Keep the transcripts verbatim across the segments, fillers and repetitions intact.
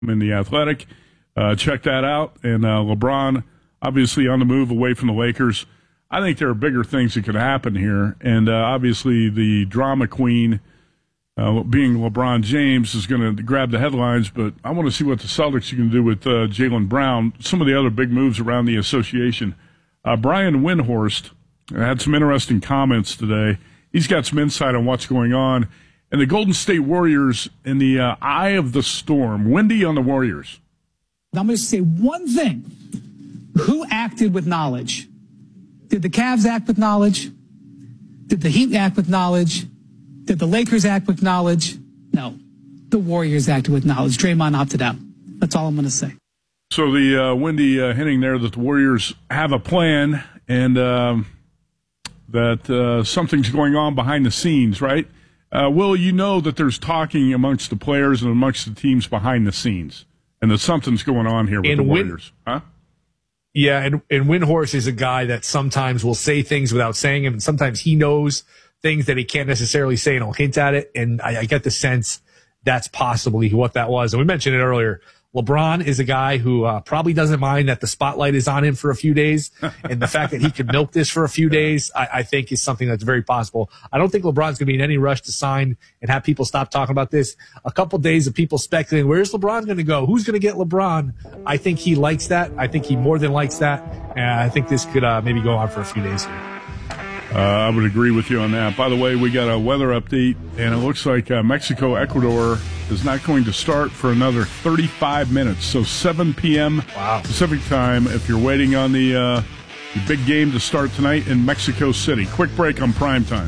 in The Athletic. Uh, check that out. And uh, LeBron, obviously on the move away from the Lakers. I think there are bigger things that could happen here. And uh, obviously the drama queen, uh, being LeBron James, is going to grab the headlines. But I want to see what the Celtics are going to do with uh, Jaylen Brown, some of the other big moves around the association. Uh, Brian Windhorst had some interesting comments today. He's got some insight on what's going on. And the Golden State Warriors in the uh, eye of the storm. Wendy on the Warriors. I'm going to say one thing. Who acted with knowledge? Did the Cavs act with knowledge? Did the Heat act with knowledge? Did the Lakers act with knowledge? No. The Warriors acted with knowledge. Draymond opted out. That's all I'm going to say. So the uh, Wendy uh, hinting there that the Warriors have a plan and um, that uh, something's going on behind the scenes, right? Uh, Will, you know that there's talking amongst the players and amongst the teams behind the scenes. And that something's going on here with and the Warriors. Win- huh? Yeah, and, and Windhorst is a guy that sometimes will say things without saying them, and sometimes he knows things that he can't necessarily say and he'll hint at it. And I, I get the sense that's possibly what that was. And we mentioned it earlier. LeBron is a guy who uh, probably doesn't mind that the spotlight is on him for a few days. And the fact that he could milk this for a few days, I, I think is something that's very possible. I don't think LeBron's going to be in any rush to sign and have people stop talking about this. A couple days of people speculating, where's LeBron going to go? Who's going to get LeBron? I think he likes that. I think he more than likes that. And I think this could uh, maybe go on for a few days here. Uh, I would agree with you on that. By the way, we got a weather update, and it looks like uh, Mexico-Ecuador is not going to start for another thirty-five minutes. So seven p.m. Wow. Pacific time if you're waiting on the, uh, the big game to start tonight in Mexico City. Quick break on Prime Time.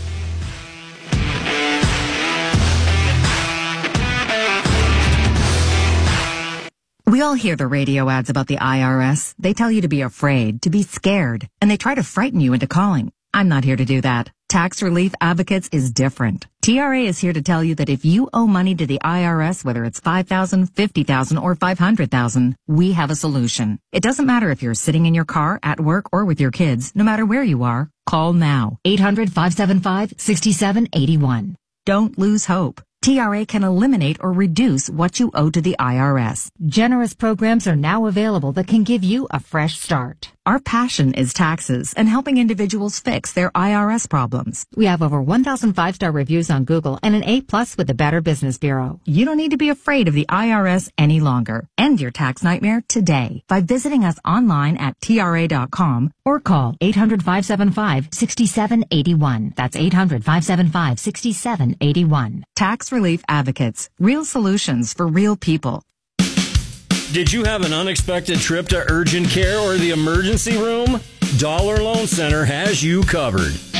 We all hear the radio ads about the I R S. They tell you to be afraid, to be scared, and they try to frighten you into calling. I'm not here to do that. Tax Relief Advocates is different. T R A is here to tell you that if you owe money to the I R S, whether it's five thousand dollars, fifty thousand dollars, or five hundred thousand dollars, we have a solution. It doesn't matter if you're sitting in your car, at work, or with your kids. No matter where you are, call now. eight hundred, five seven five, six seven eight one. Don't lose hope. T R A can eliminate or reduce what you owe to the I R S. Generous programs are now available that can give you a fresh start. Our passion is taxes and helping individuals fix their I R S problems. We have over one thousand five-star reviews on Google and an A plus with the Better Business Bureau. You don't need to be afraid of the I R S any longer. End your tax nightmare today by visiting us online at T R A dot com or call eight hundred, five seven five, six seven eight one. That's eight hundred, five seven five, six seven eight one. Tax Relief Advocates. Real solutions for real people. Did you have an unexpected trip to urgent care or the emergency room? Dollar Loan Center has you covered.